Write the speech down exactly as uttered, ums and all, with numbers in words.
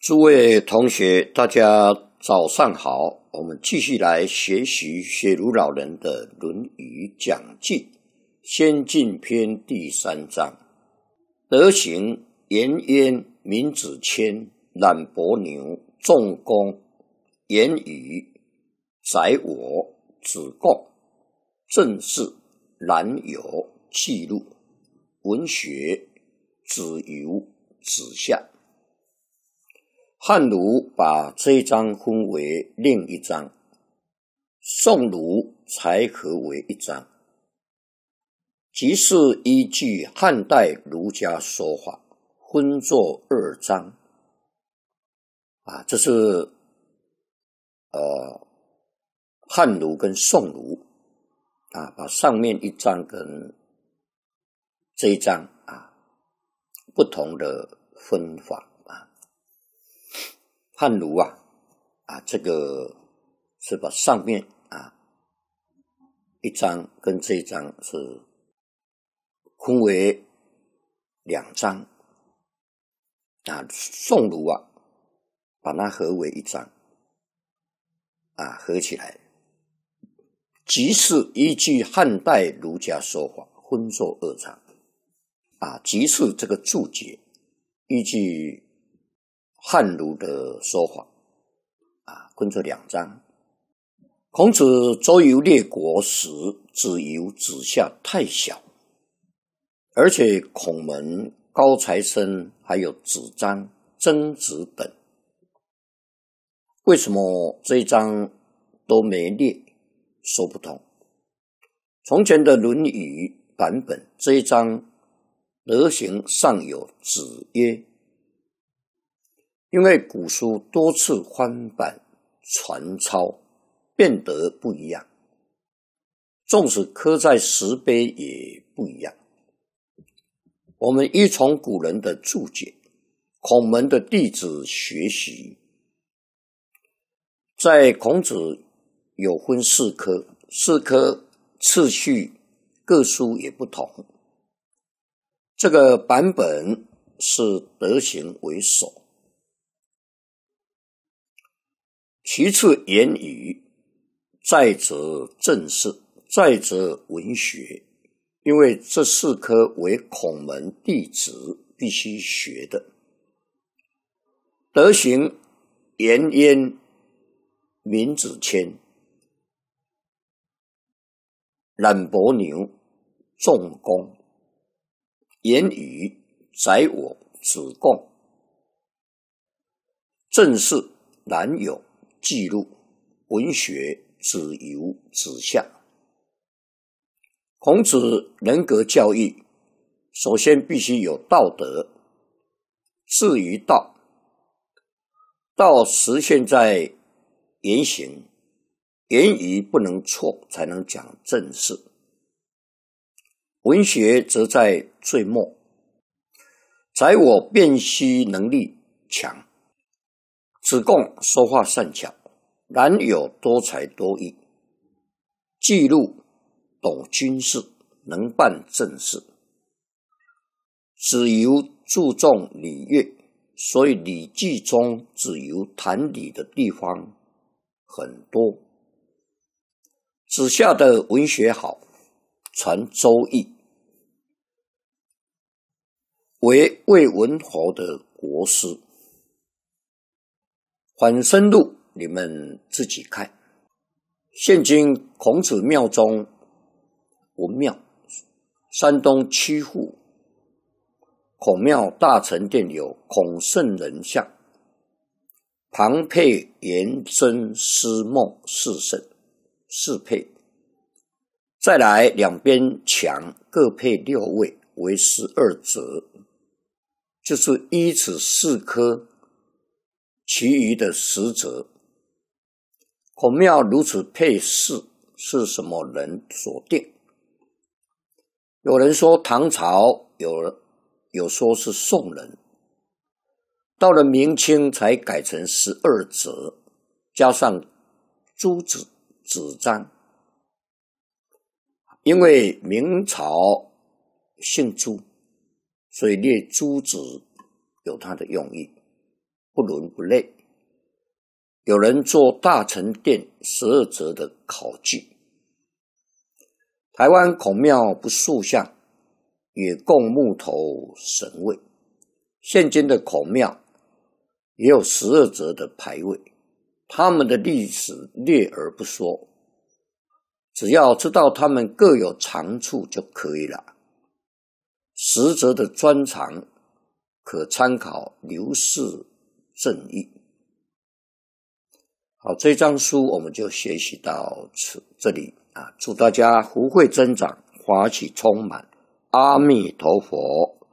诸位同学，大家早上好，我们继续来学习学儒老人的《论语讲记》先进篇第三章。德行颜渊、闵子骞、冉伯牛、仲弓、颜瑜、宰我、子贡、郑氏、冉有、记录、文学、子游、子夏。汉儒把这一章分为另一章，宋儒才合为一章，即是依据汉代儒家说法分作二章。啊，这是呃汉儒跟宋儒啊，把上面一章跟这一章啊不同的分法。汉儒啊，啊，这个是把上面啊一章跟这一章是分为两章，啊，宋儒啊把它合为一章，啊，合起来，即是依据汉代儒家说法分作二章，啊，即是这个注解依据汉儒的说法啊，分作两章。孔子周游列国时，子游、子夏太小，而且孔门、高材生还有子张、曾子等，为什么这一章都没列？说不通。从前的《论语》版本，这一章德行上有子曰。因为古书多次翻版传抄，变得不一样，纵使刻在石碑也不一样。我们依从古人的注解，孔门的弟子学习，在孔子有分四科，四科次序各书也不同。这个版本是德行为首，其次言语，再则政事，再则文学，因为这四科为孔门弟子必须学的。德行颜渊、闵子骞、冉伯牛、仲弓、颜瑜、宰我、子贡、郑氏、冉有、记录、文学、子游、子夏。孔子人格教育，首先必须有道德。至于道，道实现在言行，言语不能错，才能讲正事。文学则在最末，宰我辨析能力强，子贡说话善巧，冉有多才多艺，记录懂军事，能办政事。子游注重礼乐，所以《礼记》中子游谈礼的地方很多。子夏的文学好，传周易，为魏文侯的国师。缓声录你们自己看。现今孔子庙中文庙，山东曲阜孔庙大成殿有孔圣人像，旁配颜真、司孟四圣四配，再来两边墙各配六位，为十二则，就是依此四科，其余的十则。孔庙如此配饰，是什么人所定？有人说唐朝，有有说是宋人，到了明清才改成十二则，加上朱子、子张。因为明朝姓朱，所以列朱子有它的用意。 不伦不类。有人做大成殿十二则的考据。台湾孔庙不塑像，也供木头神位。现今的孔庙也有十二则的牌位，他们的历史略而不说，只要知道他们各有长处就可以了。十则的专长可参考刘氏正义。好，这张书我们就学习到此这里啊，祝大家福慧增长，法喜充满，阿弥陀佛。